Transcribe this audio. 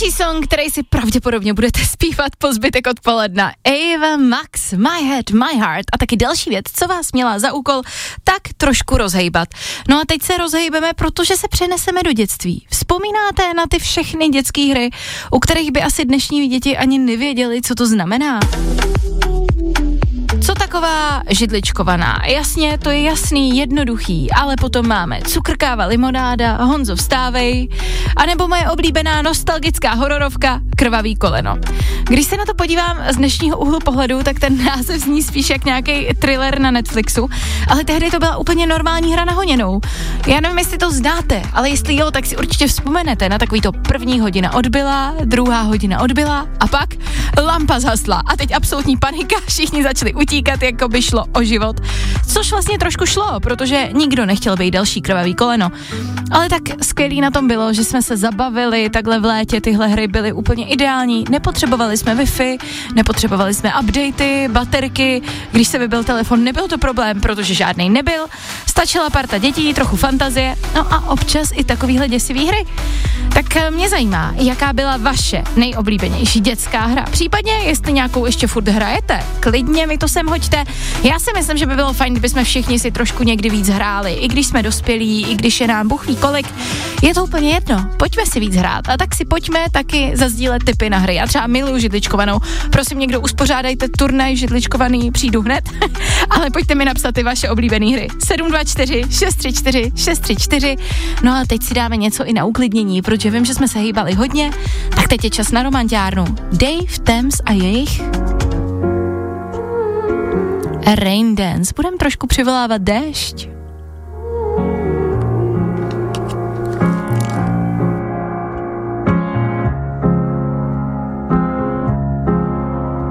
Další song, který si pravděpodobně budete zpívat po zbytek odpoledna. Ava Max, My Head, My Heart. A taky další věc, co vás měla za úkol, tak trošku rozhejbat. No a teď se rozhejbeme, protože se přeneseme do dětství. Vzpomínáte na ty všechny dětské hry, u kterých by asi dnešní děti ani nevěděli, co to znamená? Co taková židličkovaná? Jasně, to je jasný, jednoduchý, ale potom máme cukrkáva, limonáda, Honzo vstávej, anebo moje oblíbená nostalgická hororovka Krvavý koleno. Když se na to podívám z dnešního úhlu pohledu, tak ten název zní spíš jak nějaký thriller na Netflixu, ale tehdy to byla úplně normální hra na honěnou. Já nevím, jestli to znáte, ale jestli jo, tak si určitě vzpomenete na takový to první hodina odbyla, druhá hodina odbyla a pak lampa zhasla a teď absolutní panika, všichni začali utíkat, jako by šlo o život. Což vlastně trošku šlo, protože nikdo nechtěl být další Krvavý koleno. Ale tak skvělý na tom bylo, že jsme se zabavili, takhle v létě tyhle hry byly úplně ideální, nepotřebovali jsme Wi-Fi, nepotřebovali jsme updaty, baterky, když se vybil telefon, nebyl to problém, protože žádnej nebyl, stačila parta dětí, trochu fantazie, no a občas i takovýhle děsivý hry. Tak mě zajímá, jaká byla vaše nejoblíbenější dětská hra, případně jestli nějakou ještě furt hrajete, klidně mi to sem hoďte. Já si myslím, že by bylo fajn, kdybychom všichni si trošku někdy víc hráli, i když jsme dospělí, i když je nám Bůh ví kolik, je to úplně jedno, pojďme si víc hrát a tak si pojďme taky zazdílet tipy na hry. Já třeba miluju židličkovanou, prosím někdo uspořádajte turnaj židličkovaný, přijdu hned, ale pojďte mi napsat ty vaše oblíbené hry. 724 634 634. No a teď si dáme něco i na uklidnění, protože vím, že jsme se hýbali hodně, tak teď je čas na romantiárnu. Dave, Thames a jejich Rain Dance. Budeme trošku přivolávat déšť.